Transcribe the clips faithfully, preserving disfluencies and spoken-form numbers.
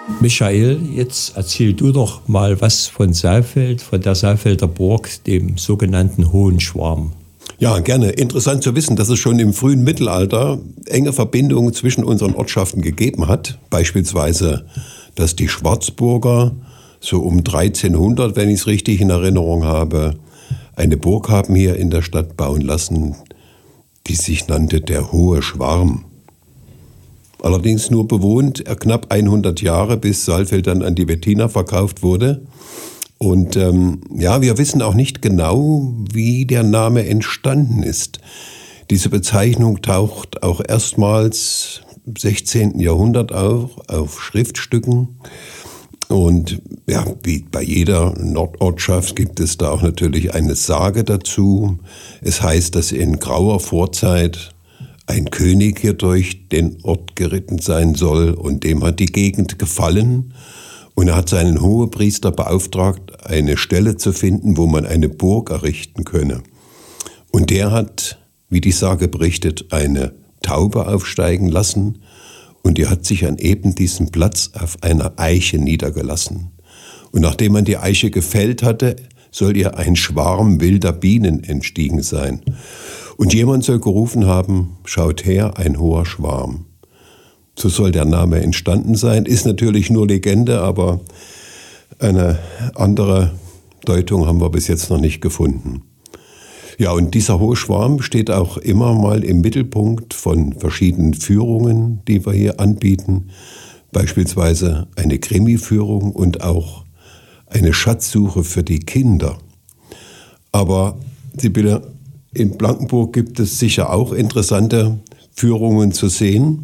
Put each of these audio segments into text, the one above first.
Michael, jetzt erzähl du doch mal was von Saalfeld, von der Saalfelder Burg, dem sogenannten Hohen Schwarm. Ja, gerne. Interessant zu wissen, dass es schon im frühen Mittelalter enge Verbindungen zwischen unseren Ortschaften gegeben hat. Beispielsweise, dass die Schwarzburger so um dreizehnhundert, wenn ich es richtig in Erinnerung habe, eine Burg haben hier in der Stadt bauen lassen, die sich nannte der Hohe Schwarm. Allerdings nur bewohnt knapp hundert Jahre, bis Saalfeld dann an die Wettiner verkauft wurde. Und ähm, ja, wir wissen auch nicht genau, wie der Name entstanden ist. Diese Bezeichnung taucht auch erstmals im sechzehnten Jahrhundert auf, auf Schriftstücken. Und ja, wie bei jeder Nordortschaft gibt es da auch natürlich eine Sage dazu. Es heißt, dass in grauer Vorzeit ein König hier durch den Ort geritten sein soll und dem hat die Gegend gefallen und er hat seinen Hohepriester beauftragt, eine Stelle zu finden, wo man eine Burg errichten könne. Und der hat, wie die Sage berichtet, eine Taube aufsteigen lassen und die hat sich an eben diesem Platz auf einer Eiche niedergelassen. Und nachdem man die Eiche gefällt hatte, soll ihr ein Schwarm wilder Bienen entstiegen sein. Und jemand soll gerufen haben, schaut her, ein hoher Schwarm. So soll der Name entstanden sein. Ist natürlich nur Legende, aber eine andere Deutung haben wir bis jetzt noch nicht gefunden. Ja, und dieser hohe Schwarm steht auch immer mal im Mittelpunkt von verschiedenen Führungen, die wir hier anbieten. Beispielsweise eine Krimi-Führung und auch eine Schatzsuche für die Kinder. Aber Sibylle, in Blankenburg gibt es sicher auch interessante Führungen zu sehen.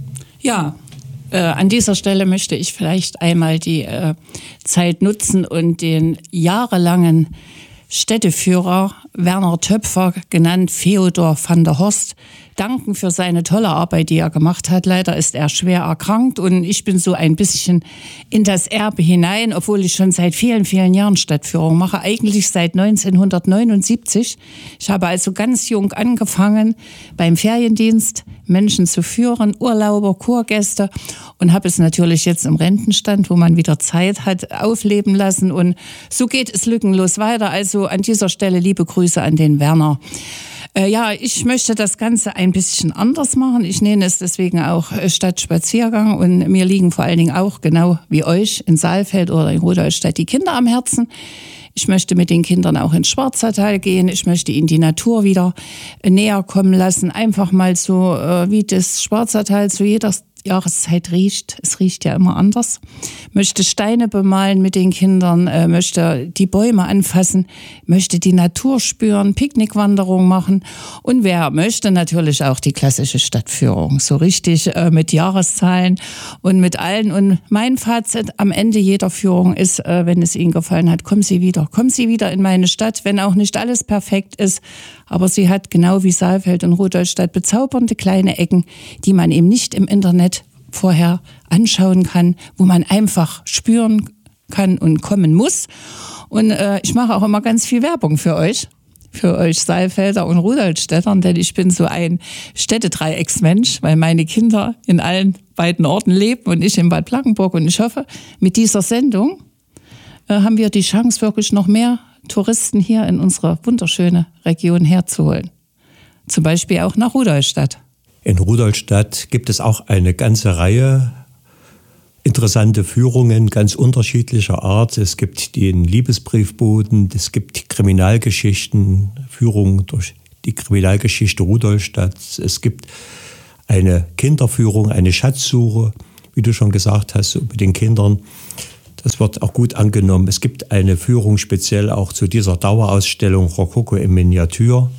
Ja, äh, an dieser Stelle möchte ich vielleicht einmal die äh, Zeit nutzen und den jahrelangen Städteführer Werner Töpfer, genannt Feodor van der Horst, danken für seine tolle Arbeit, die er gemacht hat. Leider ist er schwer erkrankt und ich bin so ein bisschen in das Erbe hinein, obwohl ich schon seit vielen, vielen Jahren Stadtführung mache, eigentlich seit neunzehnhundertneunundsiebzig. Ich habe also ganz jung angefangen, beim Feriendienst Menschen zu führen, Urlauber, Kurgäste und habe es natürlich jetzt im Rentenstand, wo man wieder Zeit hat, aufleben lassen und so geht es lückenlos weiter. Also an dieser Stelle liebe Grüße an den Werner. Äh, ja, ich möchte das Ganze ein bisschen anders machen. Ich nenne es deswegen auch Stadtspaziergang und mir liegen vor allen Dingen auch, genau wie euch, in Saalfeld oder in Rudolstadt die Kinder am Herzen. Ich möchte mit den Kindern auch ins Schwarzertal gehen. Ich möchte ihnen die Natur wieder näher kommen lassen. Einfach mal so, äh, wie das Schwarzertal zu jeder Jahreszeit riecht. Es riecht ja immer anders. Möchte Steine bemalen mit den Kindern, äh, möchte die Bäume anfassen, möchte die Natur spüren, Picknickwanderung machen und wer möchte, natürlich auch die klassische Stadtführung. So richtig äh, mit Jahreszahlen und mit allen. Und mein Fazit am Ende jeder Führung ist, äh, wenn es Ihnen gefallen hat, kommen Sie wieder. Kommen Sie wieder in meine Stadt, wenn auch nicht alles perfekt ist. Aber sie hat genau wie Saalfeld und Rudolstadt bezaubernde kleine Ecken, die man eben nicht im Internet vorher anschauen kann, wo man einfach spüren kann und kommen muss. Und äh, ich mache auch immer ganz viel Werbung für euch, für euch Saalfelder und Rudolstädtern, denn ich bin so ein Städtedreiecksmensch, weil meine Kinder in allen beiden Orten leben und ich in Bad Blankenburg. Und ich hoffe, mit dieser Sendung äh, haben wir die Chance, wirklich noch mehr Touristen hier in unsere wunderschöne Region herzuholen. Zum Beispiel auch nach Rudolstadt. In Rudolstadt gibt es auch eine ganze Reihe interessante Führungen ganz unterschiedlicher Art. Es gibt den Liebesbriefboten, es gibt Kriminalgeschichten, Führungen durch die Kriminalgeschichte Rudolstadts. Es gibt eine Kinderführung, eine Schatzsuche, wie du schon gesagt hast, so mit den Kindern. Das wird auch gut angenommen. Es gibt eine Führung speziell auch zu dieser Dauerausstellung Rokoko im Miniatur.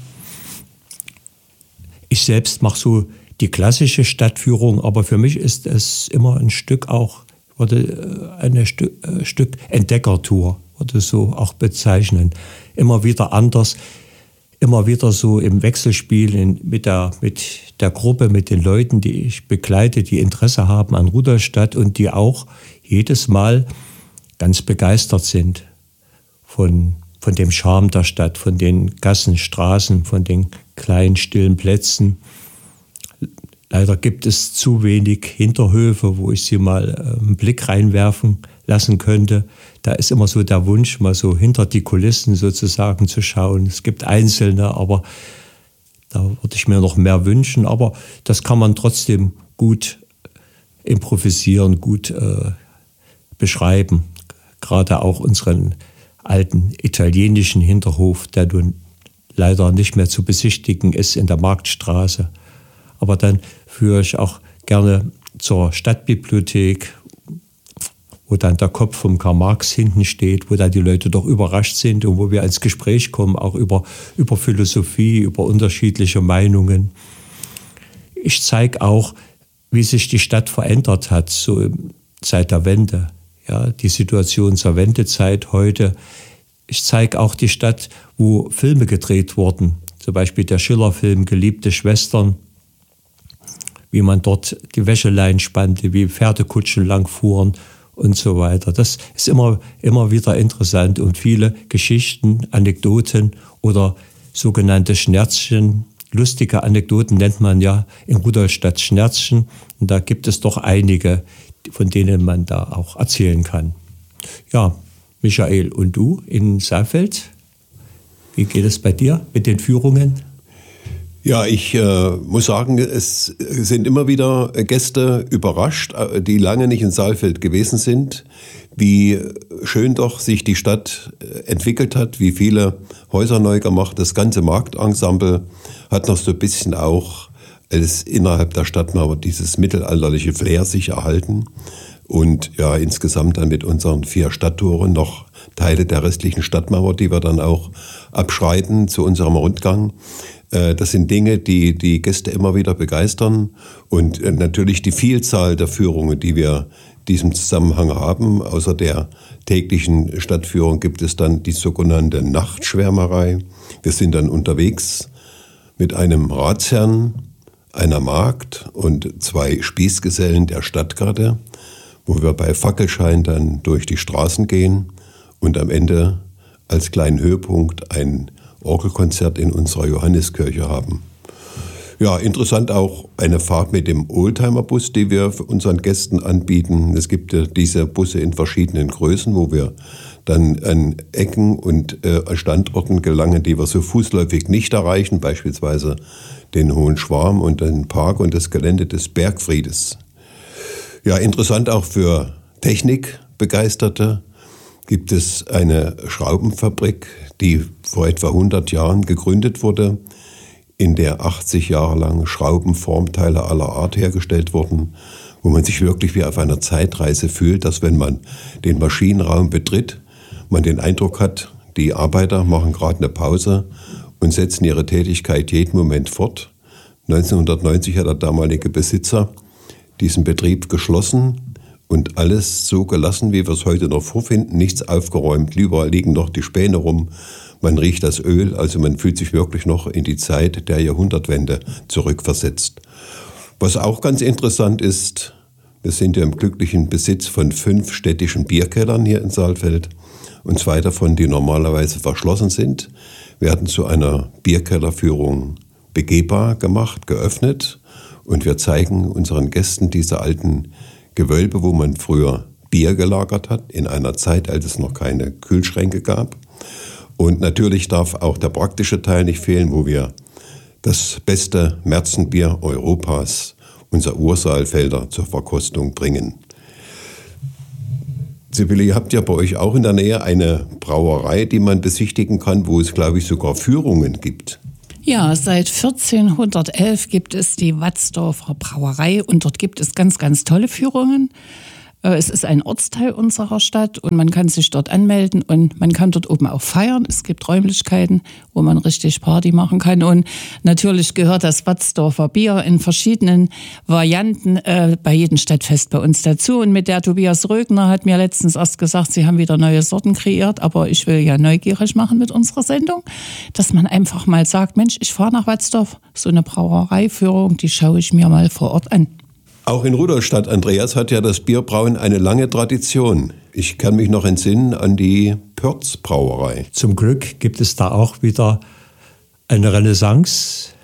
Ich selbst mache so die klassische Stadtführung, aber für mich ist es immer ein Stück auch, würde eine Stück, äh, Stück Entdeckertour, würde so auch bezeichnen. Immer wieder anders, immer wieder so im Wechselspiel in, mit, der, mit der Gruppe, mit den Leuten, die ich begleite, die Interesse haben an Rudolstadt und die auch jedes Mal ganz begeistert sind von, von dem Charme der Stadt, von den Gassen, Straßen, von den kleinen, stillen Plätzen. Leider gibt es zu wenig Hinterhöfe, wo ich sie mal äh, einen Blick reinwerfen lassen könnte. Da ist immer so der Wunsch, mal so hinter die Kulissen sozusagen zu schauen. Es gibt einzelne, aber da würde ich mir noch mehr wünschen. Aber das kann man trotzdem gut improvisieren, gut äh, beschreiben. Gerade auch unseren alten italienischen Hinterhof, der nun leider nicht mehr zu besichtigen ist in der Marktstraße. Aber dann führe ich auch gerne zur Stadtbibliothek, wo dann der Kopf vom Karl Marx hinten steht, wo dann die Leute doch überrascht sind und wo wir ins Gespräch kommen, auch über, über Philosophie, über unterschiedliche Meinungen. Ich zeige auch, wie sich die Stadt verändert hat, so seit der Wende. Ja, die Situation zur Wendezeit heute. Ich zeige auch die Stadt, wo Filme gedreht wurden. Zum Beispiel der Schiller-Film Geliebte Schwestern. Wie man dort die Wäscheleien spannte, wie Pferdekutschen langfuhren und so weiter. Das ist immer, immer wieder interessant und viele Geschichten, Anekdoten oder sogenannte Schnerzchen, lustige Anekdoten nennt man ja in Rudolstadt Schnerzchen. Und da gibt es doch einige, von denen man da auch erzählen kann. Ja, Michael, und du in Saalfeld? Wie geht es bei dir mit den Führungen? Ja, ich äh, muss sagen, es sind immer wieder Gäste überrascht, die lange nicht in Saalfeld gewesen sind, wie schön doch sich die Stadt entwickelt hat, wie viele Häuser neu gemacht. Das ganze Marktensemble hat noch so ein bisschen auch als innerhalb der Stadtmauer dieses mittelalterliche Flair sich erhalten. Und ja, insgesamt dann mit unseren vier Stadttoren noch Teile der restlichen Stadtmauer, die wir dann auch abschreiten zu unserem Rundgang. Das sind Dinge, die die Gäste immer wieder begeistern. Und natürlich die Vielzahl der Führungen, die wir in diesem Zusammenhang haben. Außer der täglichen Stadtführung gibt es dann die sogenannte Nachtschwärmerei. Wir sind dann unterwegs mit einem Ratsherrn, einer Magd und zwei Spießgesellen der Stadtgarde, wo wir bei Fackelschein dann durch die Straßen gehen und am Ende als kleinen Höhepunkt ein Orgelkonzert in unserer Johanneskirche haben. Ja, interessant auch eine Fahrt mit dem Oldtimerbus, die wir für unseren Gästen anbieten. Es gibt ja diese Busse in verschiedenen Größen, wo wir dann an Ecken und äh, Standorten gelangen, die wir so fußläufig nicht erreichen, beispielsweise den Hohen Schwarm und den Park und das Gelände des Bergfriedes. Ja, interessant auch für Technikbegeisterte gibt es eine Schraubenfabrik, die vor etwa hundert Jahren gegründet wurde, in der achtzig Jahre lang Schraubenformteile aller Art hergestellt wurden, wo man sich wirklich wie auf einer Zeitreise fühlt, dass wenn man den Maschinenraum betritt, man den Eindruck hat, die Arbeiter machen gerade eine Pause und setzen ihre Tätigkeit jeden Moment fort. neunzehnhundertneunzig hat der damalige Besitzer diesen Betrieb geschlossen und alles so gelassen, wie wir es heute noch vorfinden, nichts aufgeräumt, überall liegen noch die Späne rum, man riecht das Öl, also man fühlt sich wirklich noch in die Zeit der Jahrhundertwende zurückversetzt. Was auch ganz interessant ist, wir sind ja im glücklichen Besitz von fünf städtischen Bierkellern hier in Saalfeld und zwei davon, die normalerweise verschlossen sind, werden zu einer Bierkellerführung begehbar gemacht, geöffnet und wir zeigen unseren Gästen diese alten Gewölbe, wo man früher Bier gelagert hat, in einer Zeit, als es noch keine Kühlschränke gab. Und natürlich darf auch der praktische Teil nicht fehlen, wo wir das beste Märzenbier Europas, unser Ursaalfelder, zur Verkostung bringen. Sibylle, ihr habt ja bei euch auch in der Nähe eine Brauerei, die man besichtigen kann, wo es, glaube ich, sogar Führungen gibt. Ja, seit vierzehnhundertelf gibt es die Watzdorfer Brauerei und dort gibt es ganz, ganz tolle Führungen. Es ist ein Ortsteil unserer Stadt und man kann sich dort anmelden und man kann dort oben auch feiern. Es gibt Räumlichkeiten, wo man richtig Party machen kann und natürlich gehört das Watzdorfer Bier in verschiedenen Varianten äh, bei jedem Stadtfest bei uns dazu. Und mit der Tobias Rögner hat mir letztens erst gesagt, sie haben wieder neue Sorten kreiert, aber ich will ja neugierig machen mit unserer Sendung, dass man einfach mal sagt, Mensch, ich fahre nach Watzdorf, so eine Brauereiführung, die schaue ich mir mal vor Ort an. Auch in Rudolstadt, Andreas, hat ja das Bierbrauen eine lange Tradition. Ich kann mich noch entsinnen an die Pörz-Brauerei. Zum Glück gibt es da auch wieder eine Renaissance.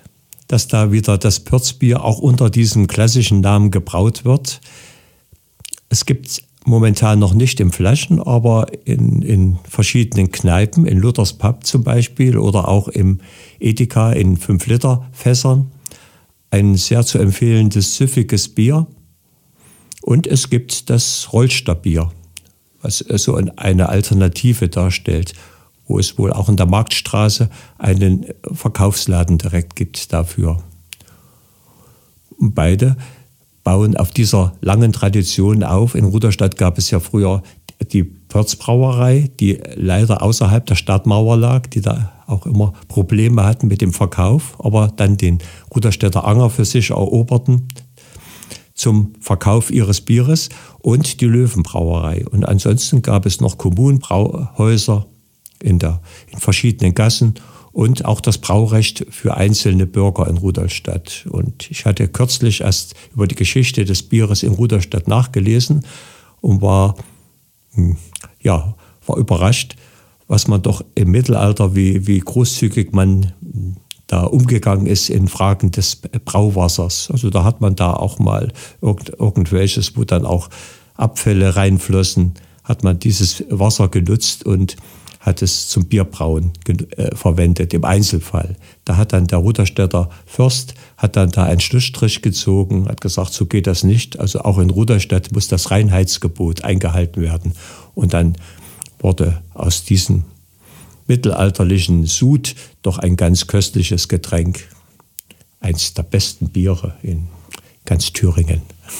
dass da wieder das Pürzbier auch unter diesem klassischen Namen gebraut wird. Es gibt momentan noch nicht in Flaschen, aber in, in verschiedenen Kneipen, in Luthers Pub zum Beispiel oder auch im Edeka in fünf Liter Fässern, ein sehr zu empfehlendes süffiges Bier. Und es gibt das Rollstabbier, was so eine Alternative darstellt, wo es wohl auch in der Marktstraße einen Verkaufsladen direkt gibt dafür. Und beide bauen auf dieser langen Tradition auf. In Rudolstadt gab es ja früher die Pörz-Brauerei, die leider außerhalb der Stadtmauer lag, die da auch immer Probleme hatten mit dem Verkauf, aber dann den Rudolstädter Anger für sich eroberten zum Verkauf ihres Bieres, und die Löwenbrauerei. Und ansonsten gab es noch Kommunenbrauhäuser in, der, in verschiedenen Gassen und auch das Braurecht für einzelne Bürger in Rudolstadt. Und ich hatte kürzlich erst über die Geschichte des Bieres in Rudolstadt nachgelesen und war, ja, war überrascht, was man doch im Mittelalter, wie, wie großzügig man da umgegangen ist in Fragen des Brauwassers. Also da hat man da auch mal irgend, irgendwelches, wo dann auch Abfälle reinflossen, hat man dieses Wasser genutzt und hat es zum Bierbrauen äh, verwendet, im Einzelfall. Da hat dann der Rudolstädter Fürst hat dann da einen Schlussstrich gezogen, hat gesagt, so geht das nicht. Also auch in Rudolstadt muss das Reinheitsgebot eingehalten werden. Und dann wurde aus diesem mittelalterlichen Sud doch ein ganz köstliches Getränk. Eins der besten Biere in ganz Thüringen.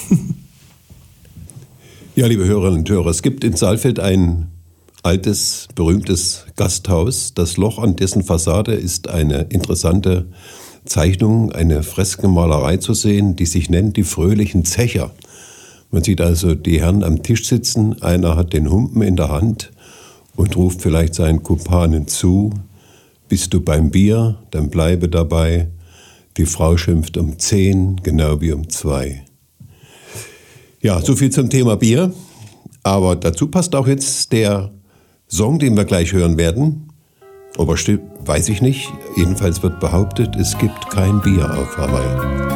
Ja, liebe Hörerinnen und Hörer, es gibt in Saalfeld ein altes, berühmtes Gasthaus. Das Loch an dessen Fassade ist eine interessante Zeichnung, eine Freskenmalerei zu sehen, die sich nennt die fröhlichen Zecher. Man sieht also die Herren am Tisch sitzen, einer hat den Humpen in der Hand und ruft vielleicht seinen Kumpanen zu: Bist du beim Bier, dann bleibe dabei. Die Frau schimpft um zehn, genau wie um zwei. Ja, so viel zum Thema Bier. Aber dazu passt auch jetzt der Song, den wir gleich hören werden. Ob er stimmt, weiß ich nicht. Jedenfalls wird behauptet, es gibt kein Bier auf Hawaii.